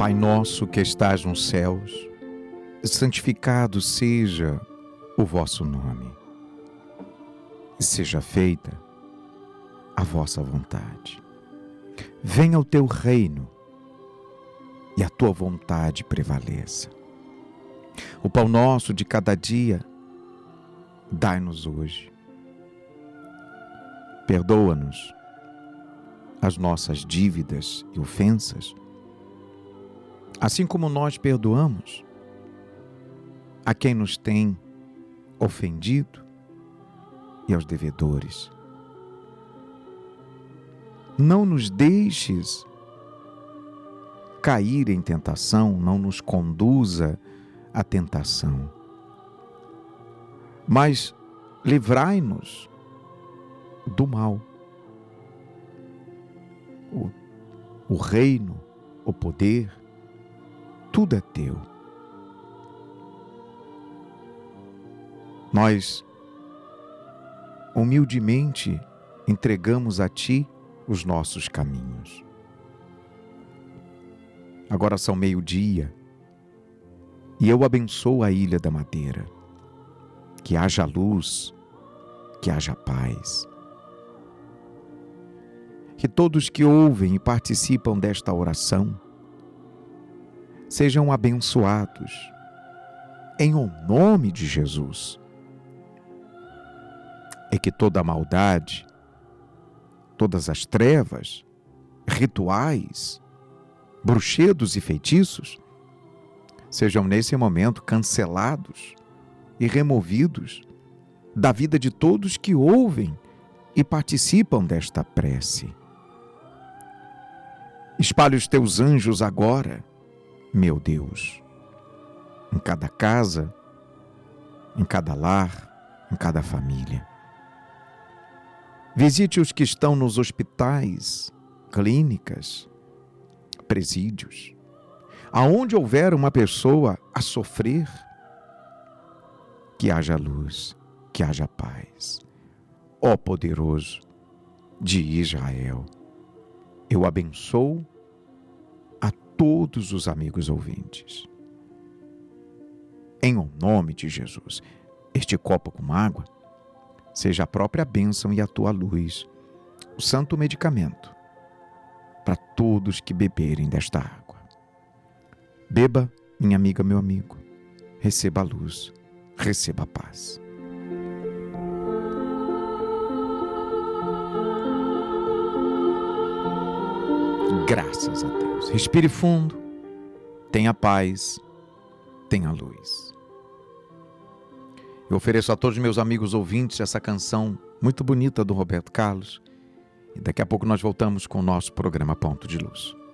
Pai nosso que estás nos céus, santificado seja o vosso nome. Seja feita a vossa vontade. Venha o teu reino e a tua vontade prevaleça. O pão nosso de cada dia, dai-nos hoje. Perdoa-nos as nossas dívidas e ofensas, assim como nós perdoamos a quem nos tem ofendido e aos devedores. Não nos deixes cair em tentação, não nos conduza à tentação, mas livrai-nos do mal. O reino, o poder, tudo é teu. Nós humildemente entregamos a ti os nossos caminhos. Agora são 12:00 e eu abençoo a Ilha da Madeira. Que haja luz, que haja paz. Que todos que ouvem e participam desta oração sejam abençoados em o nome de Jesus. E que toda a maldade, todas as trevas, rituais, bruxedos e feitiços sejam nesse momento cancelados e removidos da vida de todos que ouvem e participam desta prece. Espalhe os teus anjos agora, meu Deus, em cada casa, em cada lar, em cada família. Visite os que estão nos hospitais, clínicas, presídios, aonde houver uma pessoa a sofrer, que haja luz, que haja paz. Ó poderoso de Israel, eu abençoo a todos os amigos ouvintes. Em o nome de Jesus, este copo com água seja a própria bênção e a tua luz, o santo medicamento para todos que beberem desta água. Beba, minha amiga, meu amigo, receba a luz, receba a paz. Graças a Deus. Respire fundo, tenha paz, tenha luz. Eu ofereço a todos os meus amigos ouvintes essa canção muito bonita do Roberto Carlos. E daqui a pouco nós voltamos com o nosso programa Ponto de Luz.